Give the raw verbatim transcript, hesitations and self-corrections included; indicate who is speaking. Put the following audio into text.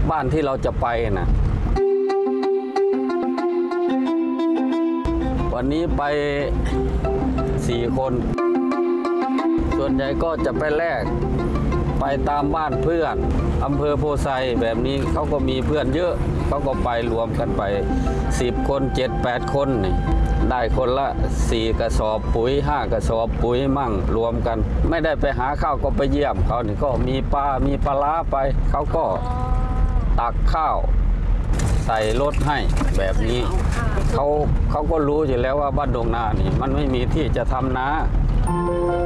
Speaker 1: บ้านที่เราจะไปนะวันนี้ไปสี่คนส่วนใหญ่ก็จะไปแลกไปตามบ้านเพื่อนอำเภอโพไซแบบนี้เขาก็มีเพื่อนเยอะเขาก็ไปรวมกันไปสิบคนเจ็ดแปดคนนี่ได้คนละสี่กระสอบปุ๋ยห้ากระสอบปุ๋ยมั่งรวมกันไม่ได้ไปหาข้าวก็ไปเยี่ยมเขานี่ก็มีปลามีปลาร้าไปเขาก็ตักข้าวใส่รถให้แบบนี้เขาเขาก็รู้อยู่แล้วว่าบ้านดงนานี่มันไม่มีที่จะทำนา